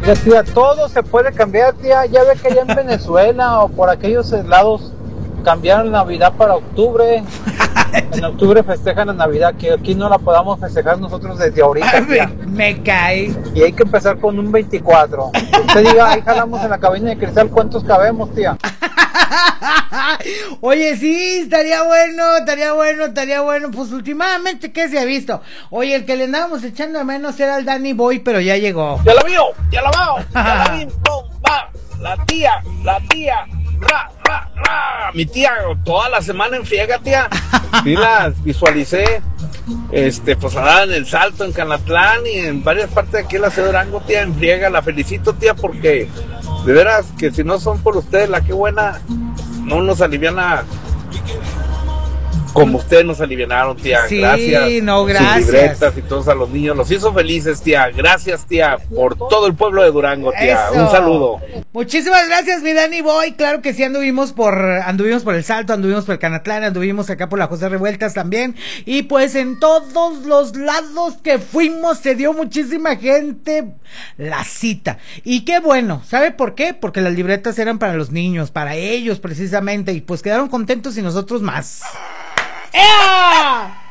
Ya, tía, todo se puede cambiar, tía. Ya ve que allá en Venezuela o por aquellos lados cambiaron Navidad para octubre. En octubre festejan la Navidad, que aquí no la podamos festejar nosotros desde ahorita, tía. Me cae. Y hay que empezar con un 24. Usted diga, ahí jalamos en la cabina de cristal, ¿cuántos cabemos, tía? Oye, sí, estaría bueno. Pues últimamente, ¿qué se ha visto? Oye, el que le andábamos echando de menos era el Danny Boy, pero ya llegó. Ya la vio, ya la veo, ya la vi, va, la tía, ra. Mi tía, toda la semana en friega, tía. Sí, las visualicé, pues andaban en El Salto, en Canatlán y en varias partes de aquí en la ciudad de Durango, tía, en friega. La felicito, tía, porque de veras que si no son por ustedes, la que buena, no nos aliviana como ustedes nos alivianaron, tía. Sí, gracias. no, gracias. Sus libretas y todos a los niños, los hizo felices, tía. Gracias, tía, por todo el pueblo de Durango, tía. Eso. Un saludo. Muchísimas gracias, mi Danny Boy. Claro que sí, anduvimos por El Salto, anduvimos por el Canatlán, anduvimos acá por la José Revueltas también. Y pues en todos los lados que fuimos se dio muchísima gente la cita. Y qué bueno, ¿sabe por qué? Porque las libretas eran para los niños, para ellos precisamente. Y pues quedaron contentos y nosotros más. ¡Ea!